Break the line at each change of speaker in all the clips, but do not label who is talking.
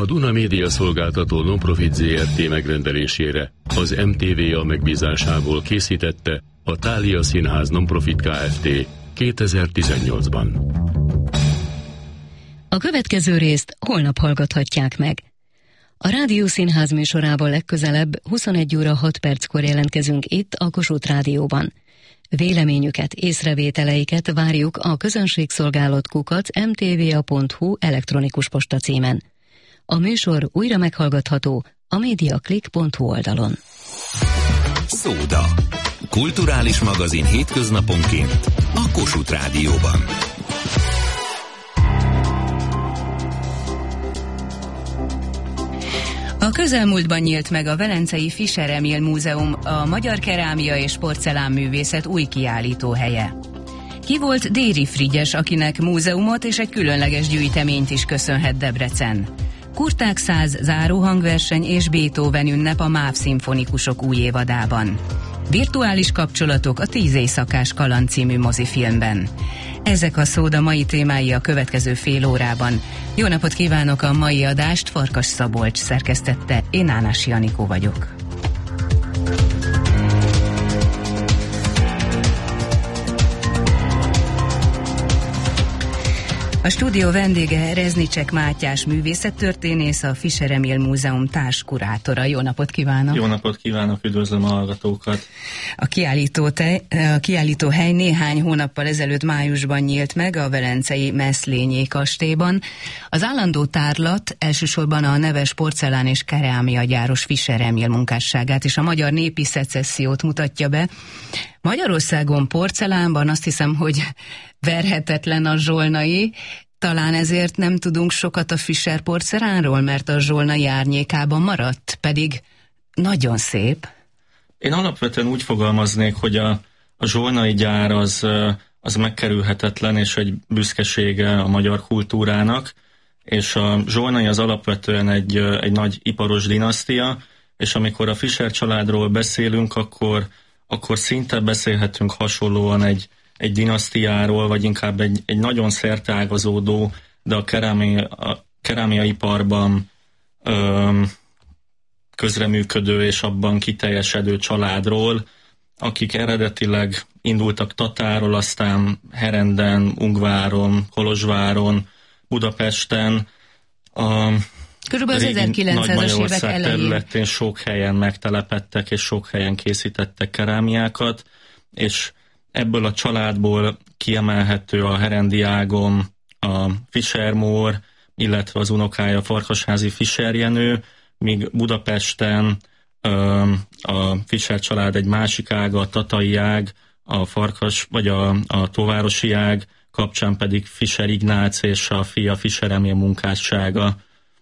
Duna Média Szolgáltató Nonprofit Zrt. Megrendelésére az MTVA megbízásából készítette a Thália Színház Nonprofit Kft. 2018-ban.
A következő részt holnap hallgathatják meg. A Rádió Színház műsorával legközelebb 21 óra 6 perckor jelentkezünk itt a Kossuth Rádióban. Véleményüket, észrevételeiket várjuk a közönségszolgálat@mtva.hu elektronikus postacímen. A műsor újra meghallgatható a mediaclick.hu oldalon.
Szóda. Kulturális magazin hétköznaponként a Kossuth Rádióban.
A közelmúltban nyílt meg a velencei Fischer Emil Múzeum, a magyar kerámia és porcelánművészet új kiállítóhelye. Ki volt Déri Frigyes, akinek múzeumot és egy különleges gyűjteményt is köszönhet Debrecen? Kurták 100 záróhangverseny és Beethoven ünnep a MÁV szimfonikusok új évadában. Virtuális kapcsolatok a 10 éjszakás kaland című mozifilmben. Ezek a Szóda mai témái a következő fél órában. Jó napot kívánok, a mai adást Farkas Szabolcs szerkesztette, én Ánás Janikó vagyok. A stúdió vendége Reznicsek Mátyás művészettörténész, a Fischer Emil Múzeum társkurátora. Jó napot kívánok! Jó
napot kívánok, üdvözlöm a hallgatókat!
A kiállítóhely néhány hónappal ezelőtt májusban nyílt meg a velencei Meszlényi kastélyban. Az állandó tárlat elsősorban a neves porcelán és kerámia gyáros Fischer Emil munkásságát és a magyar népi szecessziót mutatja be. Magyarországon porcelánban azt hiszem, hogy verhetetlen a zsolnai, talán ezért nem tudunk sokat a Fischer porcelánról, mert a zsolnai árnyékában maradt, pedig nagyon szép.
Én alapvetően úgy fogalmaznék, hogy a zsolnai gyár az megkerülhetetlen, és egy büszkesége a magyar kultúrának, és a zsolnai az alapvetően egy nagy iparos dinasztia, és amikor a Fischer családról beszélünk, akkor szinte beszélhetünk hasonlóan egy dinasztiáról, vagy inkább egy nagyon szerteágazódó, de a kerámiaiparban közreműködő és abban kiteljesedő családról, akik eredetileg indultak Tatáról, aztán Herenden, Ungváron, Kolozsváron, Budapesten,
körülbelül az 1900-as évek elején
területén sok helyen megtelepedtek, és sok helyen készítettek kerámiákat, és ebből a családból kiemelhető a herendi ágon a Fischer Mór, illetve az unokája Farkasházi Fischer Jenő, míg Budapesten a Fischer család egy másik ága, a tatai ág, a Farkas, vagy a Tóvárosi ág kapcsán pedig Fischer Ignác és a fia Fischer Emil munkássága.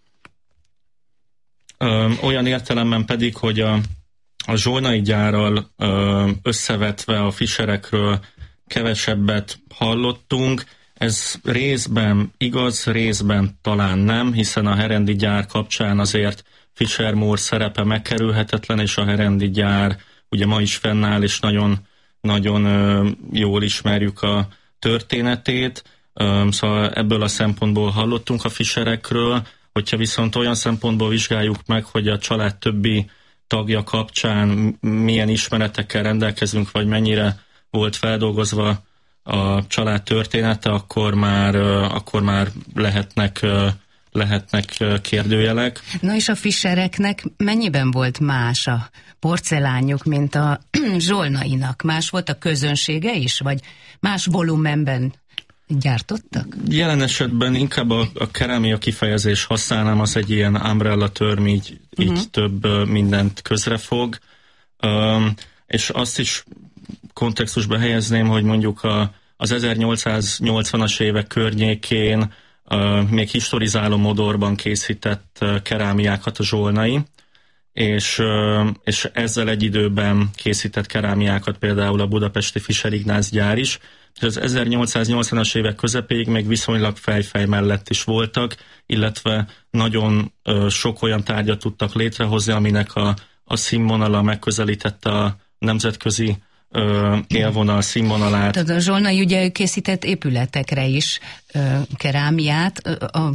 Olyan értelemben pedig, hogy a zsolnai gyárral összevetve a Fischerekről kevesebbet hallottunk. Ez részben igaz, részben talán nem, hiszen a herendi gyár kapcsán azért Fischer Mór szerepe megkerülhetetlen, és a herendi gyár ugye ma is fennáll, és nagyon, nagyon jól ismerjük a történetét. Szóval ebből a szempontból hallottunk a Fischerekről. Hogyha viszont olyan szempontból vizsgáljuk meg, hogy a család többi tagja kapcsán milyen ismeretekkel rendelkezünk, vagy mennyire volt feldolgozva a család története, akkor már lehetnek kérdőjelek.
Na és a Fischereknek mennyiben volt más a porcelánjuk, mint a zsolnainak? Más volt a közönsége is, vagy más volumenben gyártottak?
Jelen esetben inkább a kerámia kifejezés használnám, az egy ilyen umbrella term, így több mindent közrefog. És azt is kontextusba helyezném, hogy mondjuk az 1880-as évek környékén még historizáló modorban készített kerámiákat a zsolnai, és ezzel egy időben készített kerámiákat például a budapesti Fischer Ignác gyár is, és az 1880-as évek közepéig még viszonylag fejfej mellett is voltak, illetve nagyon sok olyan tárgyat tudtak létrehozni, aminek a színvonala megközelítette a nemzetközi élvonal színvonalát.
Tehát a zsolnai ugye készített épületekre is kerámiát, a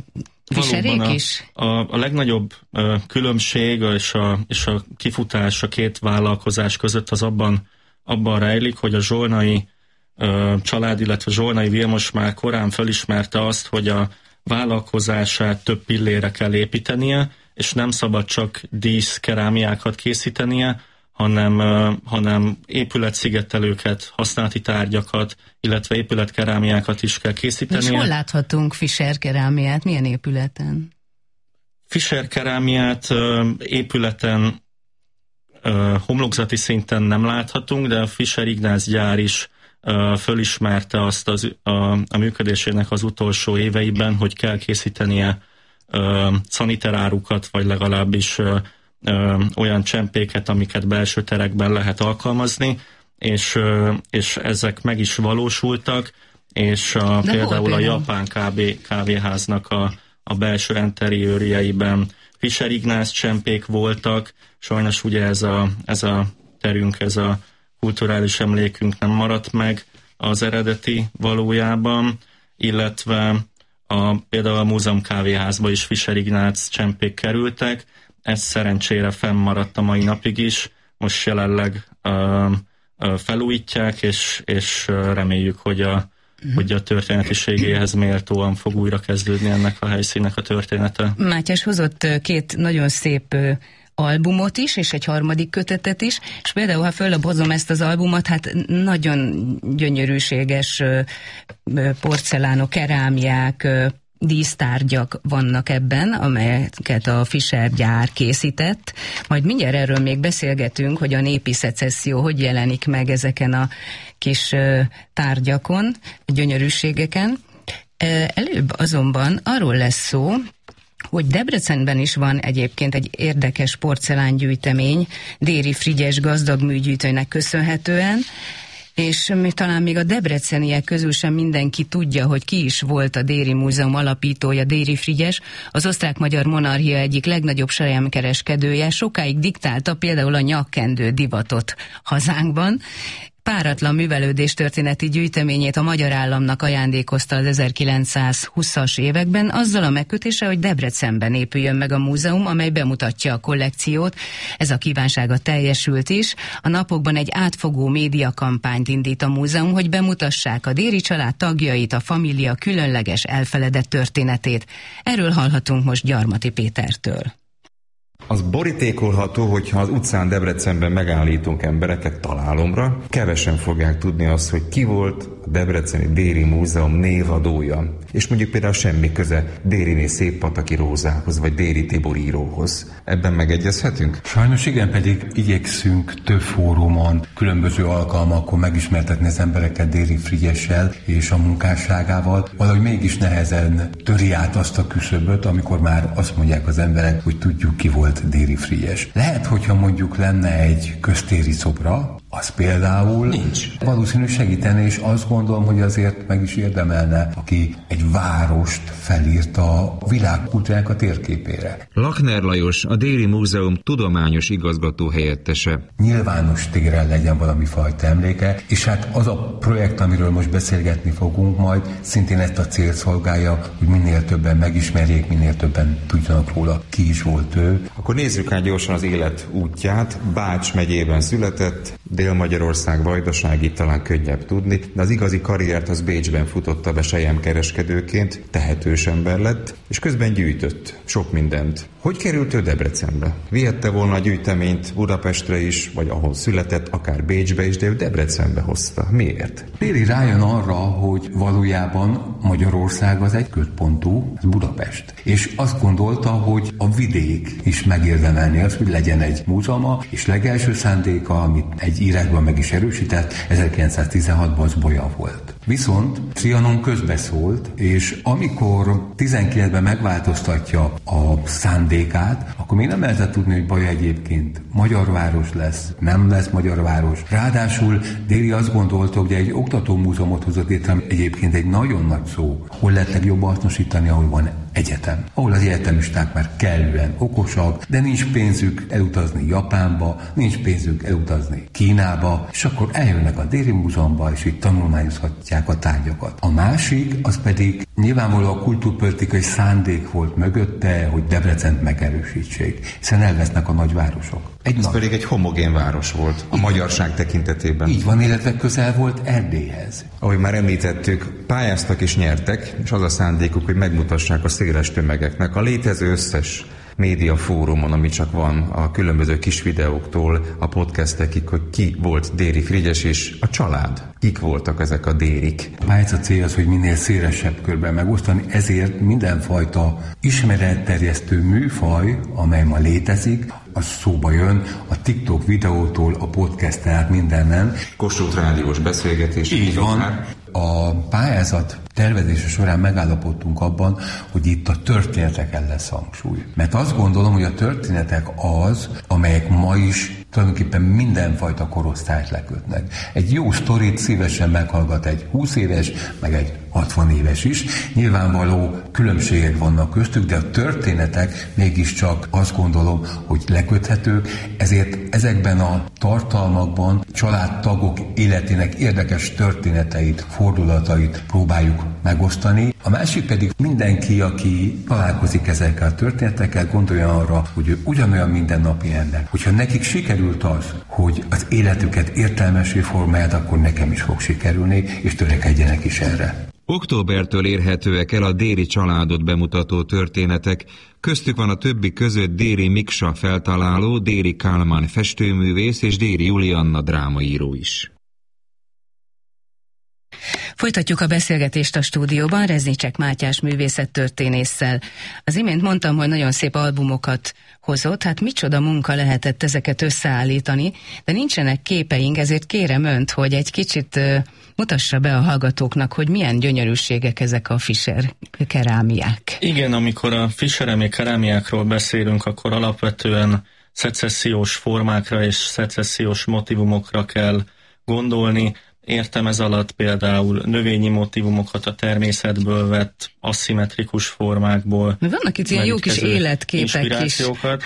Fiserék is?
A legnagyobb különbség és a kifutás a két vállalkozás között az abban rejlik, hogy a zsolnai család, illetve Zsolnai Vilmos már korán felismerte azt, hogy a vállalkozását több pillére kell építenie, és nem szabad csak díszkerámiákat készítenie, hanem épületszigetelőket, használati tárgyakat, illetve épületkerámiákat is kell készítenie.
És hol láthatunk Fischer kerámiát? Milyen épületen?
Fischer kerámiát épületen homlokzati szinten nem láthatunk, de a Fischer Ignác gyár is fölismerte azt a működésének az utolsó éveiben, hogy kell készítenie szaniterárukat, vagy legalábbis olyan csempéket, amiket belső terekben lehet alkalmazni, és ezek meg is valósultak, és például a japán kávéháznak a belső interiőrjeiben Fischer Ignác csempék voltak. Sajnos ugye ez a terünk, ez a kulturális emlékünk nem maradt meg az eredeti valójában, illetve például a múzeum kávéházba is Fischer Ignác csempék kerültek. Ez szerencsére fennmaradt a mai napig is. Most jelenleg felújítják, és reméljük, hogy a történetiségéhez méltóan fog újra kezdődni ennek a helyszínnek a története.
Mátyás hozott két nagyon szép albumot is, és egy harmadik kötetet is, és például, ha föllapozom ezt az albumot, hát nagyon gyönyörűséges porcelánok, kerámiák, dísztárgyak vannak ebben, amelyeket a Fischer gyár készített. Majd mindjárt erről még beszélgetünk, hogy a népi szecesszió hogy jelenik meg ezeken a kis tárgyakon, gyönyörűségeken. Előbb azonban arról lesz szó, hogy Debrecenben is van egyébként egy érdekes porcelángyűjtemény, Déri Frigyes gazdag műgyűjtőnek köszönhetően, és talán még a debreceniek közül sem mindenki tudja, hogy ki is volt a Déri Múzeum alapítója, Déri Frigyes, az osztrák-magyar monarchia egyik legnagyobb sajámkereskedője, sokáig diktálta például a nyakkendő divatot hazánkban. Páratlan művelődéstörténeti gyűjteményét a magyar államnak ajándékozta az 1920-as években, azzal a megkötése, hogy Debrecenben épüljön meg a múzeum, amely bemutatja a kollekciót. Ez a kívánsága teljesült is. A napokban egy átfogó médiakampányt indít a múzeum, hogy bemutassák a Déri család tagjait, a família különleges elfeledett történetét. Erről hallhatunk most Gyarmati Pétertől.
Az borítékolható, hogyha az utcán Debrecenben megállítunk embereket találomra, kevesen fogják tudni azt, hogy ki volt a Debreceni Déri Múzeum névadója. És mondjuk például semmi köze Dériné Széppataki Rózához, vagy Déri Tibor íróhoz. Ebben megegyezhetünk?
Sajnos igen, pedig igyekszünk több fórumon, különböző alkalmakon megismertetni az embereket Déri Frigyessel és a munkásságával. Valahogy mégis nehezen töri át azt a küszöböt, amikor már azt mondják az emberek, hogy tudjuk, ki volt Déri Frigyes. Lehet, hogyha mondjuk lenne egy köztéri szobra, az például
nincs.
Valószínű segíteni, és azt gondolom, hogy azért meg is érdemelne, aki egy várost felírta a világkultúrának a térképére.
Lachner Lajos, a Déri Múzeum tudományos igazgató helyettese.
Nyilvános téren legyen valami fajta emléke, és hát az a projekt, amiről most beszélgetni fogunk majd, szintén ezt a célt szolgálja, hogy minél többen megismerjék, minél többen tudjanak róla, ki is volt ő.
Akkor nézzük át gyorsan az élet útját. Bács megyében született, Dél-Magyarország, Vajdaság, itt talán könnyebb tudni, de az igazi karriert az Bécsben futotta be selyemkereskedőként, tehetős ember lett, és közben gyűjtött sok mindent. Hogy került ő Debrecenbe? Vihette volna a gyűjteményt Budapestre is, vagy ahol született, akár Bécsbe is, de ő Debrecenbe hozta. Miért?
Déri rájön arra, hogy valójában Magyarország az egy központú, az Budapest. És azt gondolta, hogy a vidék is megérdemelni az, hogy legyen egy múzeuma, és legelső szándéka, amit egy írásban meg is erősített, 1916-ban az Bolya volt. Viszont Trianon közbeszólt, és amikor 19-ben megváltoztatja a szándékát, akkor még nem lehetett tudni, hogy Bolya egyébként magyar város lesz, nem lesz magyar város. Ráadásul Déri azt gondolta, hogy egy oktatómúzeumot hozott létre, egyébként egy nagyon nagy szó, hol lehet legjobban hasznosítani, ahol van egyetem. Ahol az egyetemisták már kellően okosak, de nincs pénzük elutazni Japánba, nincs pénzük elutazni Kínába, és akkor eljönnek a Déri Múzeumba, és itt tanulmányozhatják megmutassák a tárgyakat. A másik, az pedig nyilvánvalóan a kultúrpolitikai szándék volt mögötte, hogy Debrecent megerősítsék, hiszen elvesznek a nagyvárosok.
Ez pedig egy homogén város volt a magyarság tekintetében.
Így van, illetve közel volt Erdélyhez.
Ahogy már említettük, pályáztak és nyertek, és az a szándékuk, hogy megmutassák a széles tömegeknek a létező összes média fórumon, ami csak van, a különböző kis videóktól a podcastekig, hogy ki volt Déri Frigyes és a család. Kik voltak ezek a Dérik?
A pályázat cél az, hogy minél szélesebb körben megosztani, ezért mindenfajta ismeretterjesztő műfaj, amely ma létezik, az szóba jön a TikTok videótól a podcast-en át mindennen.
Kossuth rádiós beszélgetés.
Így van. A pályázat tervezése során megállapodtunk abban, hogy itt a történeteken lesz hangsúly. Mert azt gondolom, hogy a történetek az, amelyek ma is tulajdonképpen mindenfajta korosztályt lekötnek. Egy jó sztorit szívesen meghallgat egy 20 éves, meg egy 60 éves is. Nyilvánvaló különbségek vannak köztük, de a történetek mégiscsak azt gondolom, hogy leköthetők, ezért ezekben a tartalmakban családtagok életének érdekes történeteit, fordulatait próbáljuk megosztani. A másik pedig mindenki, aki találkozik ezekkel a történetekkel, gondolja arra, hogy ő ugyanolyan mindennapi ember. Hogyha nekik sikerült az, hogy az életüket értelmessé formálják, akkor nekem is fog sikerülni, és törekedjenek is erre.
Októbertől érhetőek el a Déri családot bemutató történetek, köztük van a többi között Déri Miksa feltaláló, Déri Kálmán festőművész és Déri Julianna drámaíró is.
Folytatjuk a beszélgetést a stúdióban Reznicsek Mátyás művészettörténésszel. Az imént mondtam, hogy nagyon szép albumokat hozott, hát micsoda munka lehetett ezeket összeállítani, de nincsenek képeink, ezért kérem önt, hogy egy kicsit mutassa be a hallgatóknak, hogy milyen gyönyörűségek ezek a Fischer kerámiák.
Igen, amikor a Fischer kerámiákról beszélünk, akkor alapvetően szecessziós formákra és szecessziós motivumokra kell gondolni. Értem ez alatt például növényi motivumokat a természetből vett aszimmetrikus formákból.
Vannak itt ilyen jó kis életképek is.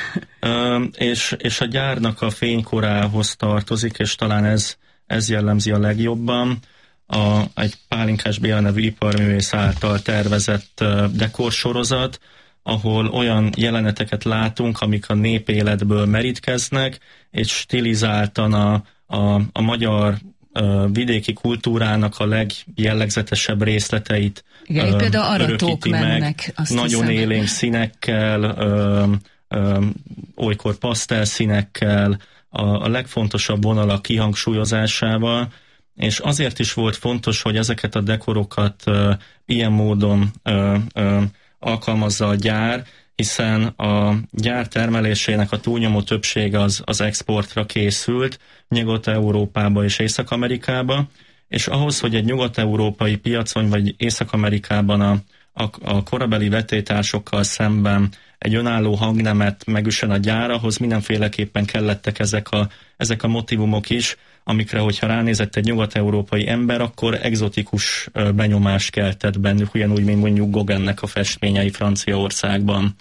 És a gyárnak a fénykorához tartozik, és talán ez jellemzi a legjobban. Egy Pálinkás Béla nevű iparművész által tervezett dekorsorozat, ahol olyan jeleneteket látunk, amik a népéletből merítkeznek, és stilizáltan a magyar vidéki kultúrának a legjellegzetesebb részleteit örökíti meg. Nagyon élénk színekkel, olykor pasztel színekkel, a legfontosabb vonalak kihangsúlyozásával, és azért is volt fontos, hogy ezeket a dekorokat ilyen módon alkalmazza a gyár, hiszen a gyár termelésének a túlnyomó többsége az exportra készült Nyugat-Európába és Észak-Amerikába, és ahhoz, hogy egy nyugat-európai piacon vagy Észak-Amerikában a korabeli vetélytársokkal szemben egy önálló hangnemet megüssen a gyár, ahhoz mindenféleképpen kellettek ezek a motivumok is, amikre, hogyha ránézett egy nyugat-európai ember, akkor egzotikus benyomást keltett bennük, ugyanúgy, mint mondjuk Gauguinnek a festményei Franciaországban.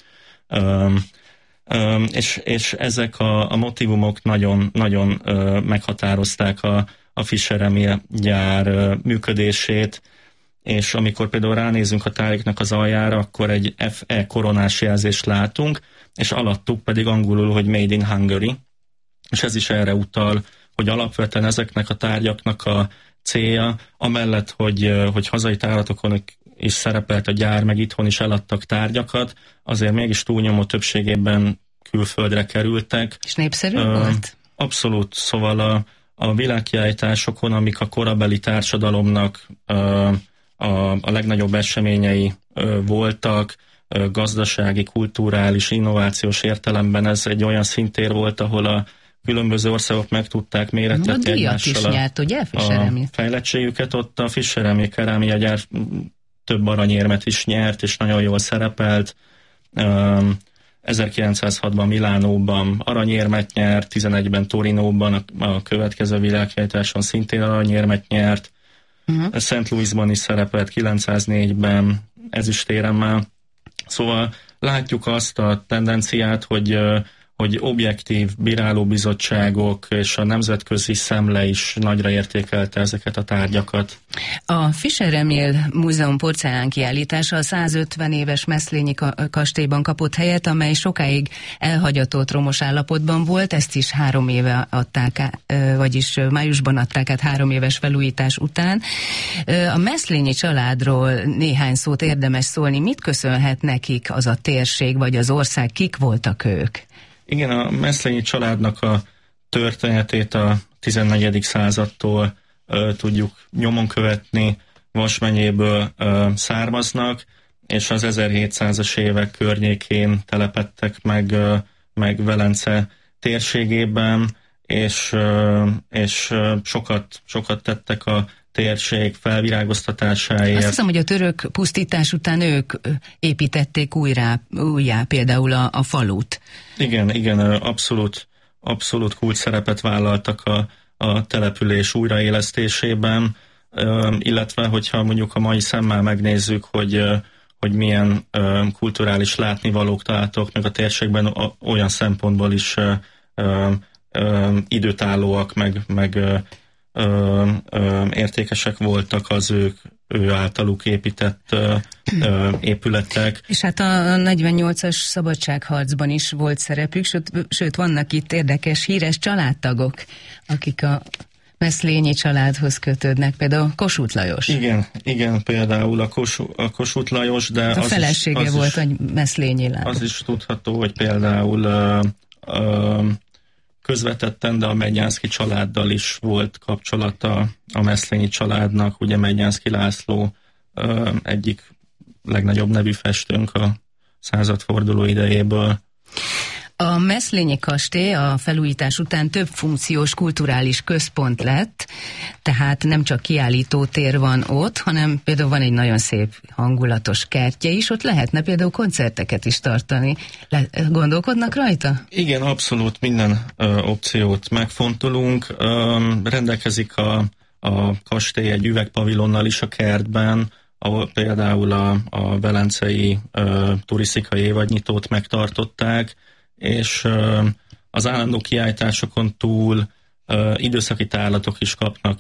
És ezek a motivumok nagyon, nagyon meghatározták a Fischer gyár működését, és amikor például ránézünk a tárgyaknak az aljára, akkor egy FE koronás jelzést látunk, és alattuk pedig angolul, hogy Made in Hungary, és ez is erre utal, hogy alapvetően ezeknek a tárgyaknak a célja, amellett, hogy hazai táratokon is szerepelt a gyár, meg itthon is eladtak tárgyakat, azért mégis túlnyomó többségében külföldre kerültek.
És népszerű volt?
Abszolút, szóval a világkiállításokon, amik a korabeli társadalomnak a legnagyobb eseményei voltak, gazdasági, kulturális, innovációs értelemben ez egy olyan szintér volt, ahol a különböző országok meg tudták mérettetni egymással
a
fejlettségüket. Ott a Fischer kerámia gyár több aranyérmet is nyert, és nagyon jól szerepelt. 1906-ban Milánóban aranyérmet nyert, 11-ben Torinóban a következő világkiállításon szintén aranyérmet nyert, St. Louisban is szerepelt 904-ben ezüstéremmel. Szóval látjuk azt a tendenciát, hogy hogy objektív bírálóbizottságok és a nemzetközi szemle is nagyra értékelte ezeket a tárgyakat.
A Fischer-Emil Múzeum porcelánkiállítása a 150 éves Meszlényi kastélyban kapott helyet, amely sokáig elhagyatott, romos állapotban volt, ezt is 3 éve adták, vagyis májusban adták át 3 éves felújítás után. A Meszlényi családról néhány szót érdemes szólni. Mit köszönhet nekik az a térség, vagy az ország, kik voltak ők?
Igen, a Meszlényi családnak a történetét a 14. századtól tudjuk nyomon követni, Vas megyéből származnak, és az 1700-as évek környékén telepedtek meg Velence térségében, és sokat tettek a térség felvirágoztatásáért.
Azt hiszem, hogy a török pusztítás után ők építették újjá például a falut.
Igen, abszolút kulcs szerepet vállaltak a település újraélesztésében, illetve hogyha mondjuk a mai szemmel megnézzük, hogy milyen kulturális látnivalók találtok meg a térségben, olyan szempontból is időtállóak, meg értékesek voltak az ő általuk épített épületek.
És hát a 48-as szabadságharcban is volt szerepük, sőt vannak itt érdekes, híres családtagok, akik a Meszlényi családhoz kötődnek, például Kossuth Lajos.
Igen, például a Kossuth Lajos, de
a felesége volt a Meszlényi lány.
Az is tudható, hogy például közvetetten, de a Mednyánszky családdal is volt kapcsolata a Meszlényi családnak. Ugye Mednyánszky László egyik legnagyobb nevű festőnk a századforduló idejéből.
A Meszlényi kastély a felújítás után több funkciós kulturális központ lett, tehát nem csak kiállítótér van ott, hanem például van egy nagyon szép hangulatos kertje is, ott lehetne például koncerteket is tartani. Gondolkodnak rajta?
Igen, abszolút minden opciót megfontolunk. Rendelkezik a kastély egy üvegpavilonnal is a kertben, ahol például a velencei turisztikai évadnyitót megtartották, és az állandó kiállításokon túl időszaki tárlatok is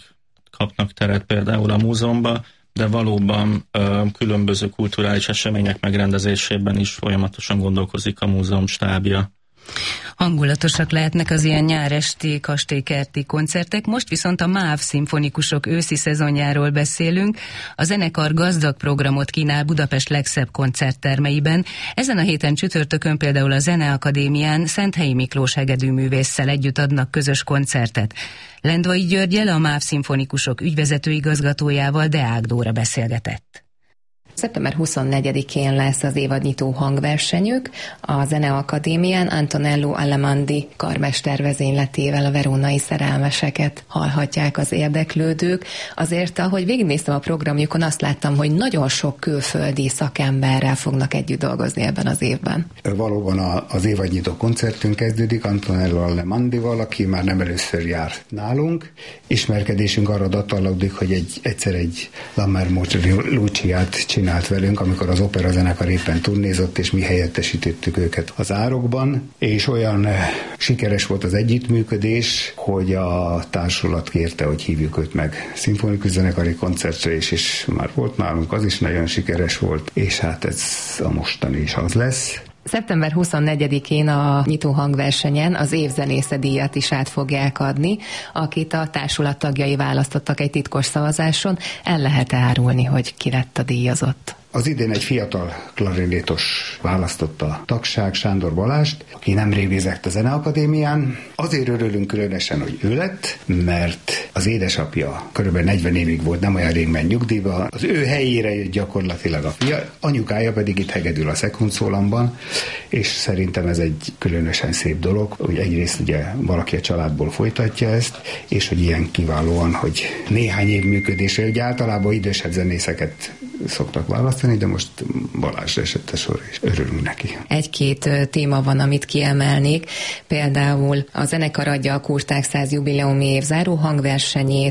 kapnak teret például a múzeumban, de valóban különböző kulturális események megrendezésében is folyamatosan gondolkozik a múzeum stábja.
Hangulatosak lehetnek az ilyen nyáresti kastélykerti koncertek. Most viszont a MÁV szimfonikusok őszi szezonjáról beszélünk. A zenekar gazdag programot kínál Budapest legszebb koncerttermeiben. Ezen a héten csütörtökön például a Zeneakadémián Szenthelyi Miklós hegedűművésszel együtt adnak közös koncertet. Lendvai Györggyel, a MÁV szimfonikusok ügyvezető igazgatójával Deák Dóra beszélgetett.
Szeptember 24-én lesz az évadnyitó hangversenyük. A Zeneakadémián Antonello Allemandi karmester vezényletével a verónai szerelmeseket hallhatják az érdeklődők. Azért, ahogy végignéztem a programjukon, azt láttam, hogy nagyon sok külföldi szakemberrel fognak együtt dolgozni ebben az évben.
Valóban az évadnyitó koncertünk kezdődik Antonello Allemandival, aki már nem először jár nálunk. Ismerkedésünk arra datálódik, hogy egyszer egy La Marmota Luciát csinált velünk, amikor az operazenekar éppen turnézott, és mi helyettesítettük őket az árokban, és olyan sikeres volt az együttműködés, hogy a társulat kérte, hogy hívjuk őt meg szimfonikus zenekari koncertre, és már volt nálunk, az is nagyon sikeres volt, és hát ez a mostani is az lesz.
Szeptember 24-én a nyitó hangversenyen az évzenésze díjat is át fogják adni, akit a társulat tagjai választottak egy titkos szavazáson. El lehet árulni, hogy ki lett a díjazott?
Az idén egy fiatal klarinétos választotta a tagság, Sándor Balást, aki nemrég végzett a Zeneakadémián. Azért örülünk különösen, hogy ő lett, mert az édesapja körülbelül 40 évig volt, nem olyan rég ment nyugdíjba. Az ő helyére jött gyakorlatilag a fia, anyukája pedig itt hegedül a Szekundszólamban, és szerintem ez egy különösen szép dolog, hogy egyrészt ugye valaki a családból folytatja ezt, és hogy ilyen kiválóan, hogy néhány év működésre, ugye általában idősebb zenészeket szoktak választani, de most Balázsra esett a sor, és örülünk neki.
Egy-két téma van, amit kiemelnék. Például a zenekar adja a Kurták 100 jubileumi év záró hangversenyét,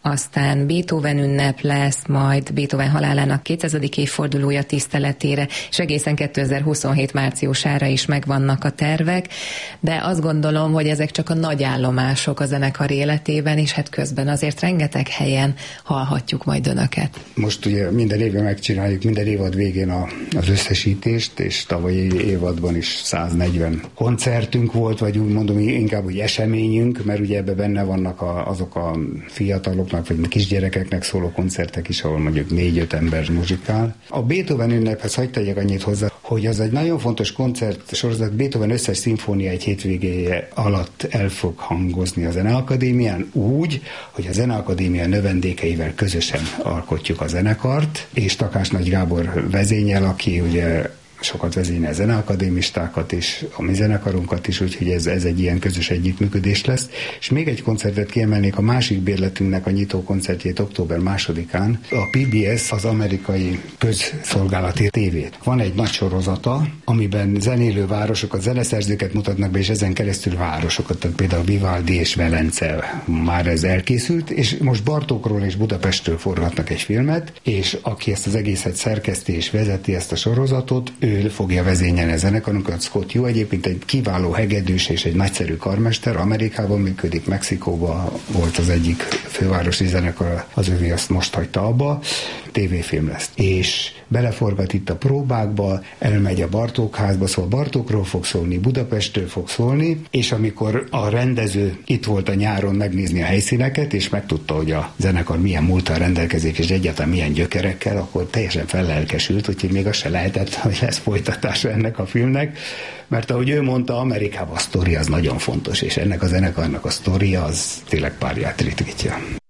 aztán Beethoven ünnep lesz, majd Beethoven halálának 200. évfordulója tiszteletére, és egészen 2027 márciusára is megvannak a tervek, de azt gondolom, hogy ezek csak a nagy állomások a zenekar életében, és hát közben azért rengeteg helyen hallhatjuk majd önöket.
Most ugye minden évben megcsináljuk, minden évad végén az összesítést, és tavalyi évadban is 140 koncertünk volt, vagy úgy mondom, inkább úgy eseményünk, mert ugye ebben benne vannak azok a fiataloknak, vagy kisgyerekeknek szóló koncertek is, ahol mondjuk 4-5 ember muzsikál. A Beethoven ünnephez hadd tegyek annyit hozzá, hogy az egy nagyon fontos koncert sorozat, Beethoven összes szimfónia egy hétvégéje alatt el fog hangozni a Zeneakadémián úgy, hogy a Zeneakadémia növendékeivel közösen alkotjuk a zenekart, és Takács Nagy Gábor vezényel, aki ugye sokat vezényel zeneakadémistákat és a mi zenekarunkat is, úgyhogy ez egy ilyen közös együttműködés lesz. És még egy koncertet kiemelnék, a másik bérletünknek a nyitó koncertjét október 2-án. A PBS, az amerikai közszolgálati tévét. Van egy nagy sorozata, amiben zenélő városokat, zeneszerzőket mutatnak be, és ezen keresztül városokat, tehát például Vivaldi és Velence, már ez elkészült, és most Bartókról és Budapestről forgatnak egy filmet, és aki ezt az egészet szerkeszti és vezeti ezt a sorozatot, ő fogja vezényelni a zenekarunkat, Scott Yu, egyébként egy kiváló hegedűs és egy nagyszerű karmester, Amerikában működik, Mexikóban volt az egyik fővárosi zenekar, az övé azt most hagyta abba, tévéfilm lesz. És beleforgat itt a próbákba, elmegy a Bartókházba, szóval Bartókról fog szólni, Budapestről fog szólni, és amikor a rendező itt volt a nyáron megnézni a helyszíneket, és megtudta, hogy a zenekar milyen múlttal rendelkezik, és egyáltalán milyen gyökerekkel, akkor teljesen fellelkesült, úgyhogy még az se lehetett, hogy lesz folytatása ennek a filmnek, mert ahogy ő mondta, Amerikában a sztori az nagyon fontos, és ennek a zenekarnak a sztoria az tényleg párját ritkítja.